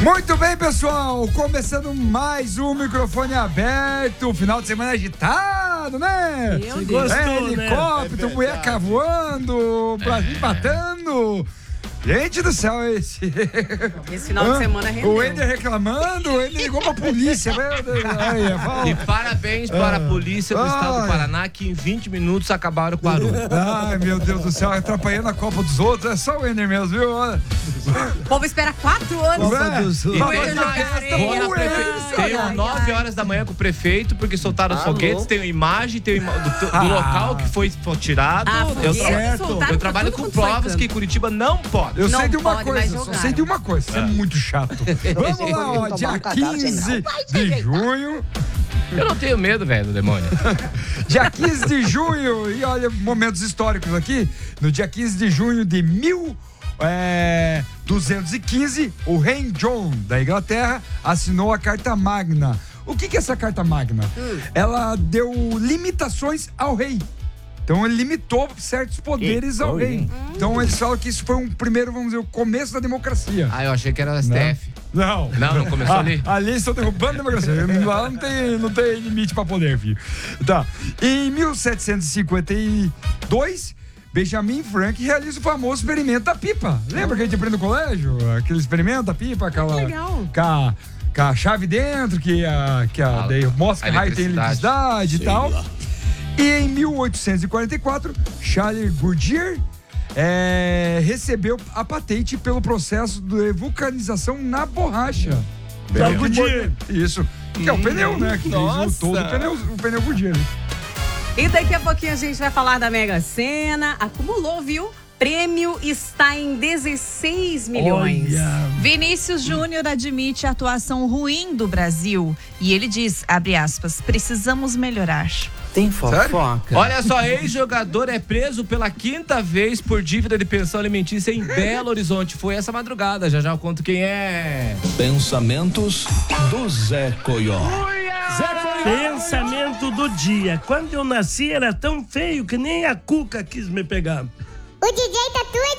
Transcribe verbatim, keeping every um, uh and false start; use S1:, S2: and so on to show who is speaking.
S1: Muito bem, pessoal, começando mais um microfone aberto, final de semana agitado, né?
S2: Meu Deus.
S1: É,
S2: Gostou,
S1: helicóptero,
S2: né?
S1: bueca voando, Brasil batendo. Gente do céu, esse...
S3: Esse final de semana rendeu.
S1: O Ender reclamando, o Ender ligou pra polícia. Meu Deus. Aí, fala.
S4: E parabéns para a polícia do
S1: Ai.
S4: estado do Paraná, que em vinte minutos acabaram com o barulho.
S1: Ai, meu Deus do céu, atrapalhando a Copa dos outros. É só o Ender mesmo, viu? Olha.
S3: O povo espera quatro anos.
S1: É.
S4: E
S1: Mas
S4: tem,
S1: hoje
S4: mais,
S1: essa
S4: tem, na
S1: doença,
S4: prefe... tem
S3: ai,
S4: um nove
S3: ai.
S4: horas da manhã com o prefeito, porque soltaram os
S2: Ah,
S4: foguetes,
S2: louco.
S4: tem uma imagem, tem uma, do, do
S1: Ah.
S4: local que foi, foi tirado.
S3: Ah,
S4: eu,
S3: foguete,
S4: tra...
S3: soltaram
S4: eu
S3: pra
S4: trabalho
S3: tudo
S4: com
S3: quanto foi
S4: provas
S3: canto.
S4: que Curitiba não pode.
S1: Eu
S3: Não
S1: sei de uma
S3: pode mais
S1: coisa, só
S3: jogar.
S1: sei de uma coisa, isso é muito chato. Vamos lá, ó, dia quinze de junho.
S4: Eu não tenho medo, velho, do demônio.
S1: Dia quinze de junho, e olha, momentos históricos aqui. No dia quinze de junho de mil duzentos e quinze, o rei John da Inglaterra assinou a Carta Magna. O que que é essa Carta Magna?
S3: Hum.
S1: Ela deu limitações ao rei. Então ele limitou certos poderes ao rei. Então eles falam que isso foi um primeiro, vamos dizer, o começo da democracia.
S4: Ah, eu achei que era o S T F.
S1: Não.
S4: Não, não começou ali?
S1: Ali eles estão derrubando a democracia. Lá não tem, não tem limite pra poder, filho. Tá. Em mil setecentos e cinquenta e dois, Benjamin Franklin realiza o famoso experimento da pipa. Lembra que a gente aprende no colégio? Aquele experimento da pipa, aquela...
S3: Que legal.
S1: Com a, com a chave dentro, que a, que a,
S4: A-
S1: daí mostra
S4: a
S1: que raio tem eletricidade e tal. E em mil oitocentos e quarenta e quatro, Charles Goodyear é, recebeu a patente pelo processo de vulcanização na borracha.
S2: Charles Goodyear.
S1: Isso. Que é o pneu, né? Que fez o,
S2: Nossa.
S1: todo o pneu, o pneu Goodyear. Né?
S3: E daqui a pouquinho a gente vai falar da Mega Sena. Acumulou, viu? Prêmio está em dezesseis milhões.
S1: Olha.
S5: Vinícius Júnior admite a atuação ruim do Brasil e ele diz, abre aspas, precisamos melhorar.
S2: Tem fofoca.
S4: Olha só, ex-jogador é preso pela quinta vez por dívida de pensão alimentícia em Belo Horizonte. Foi essa madrugada, já já eu conto quem é.
S6: Pensamentos do Zé Coió.
S2: Pensamento do dia. Quando eu nasci era tão feio que nem a Cuca quis me pegar.
S7: O D J Tatu é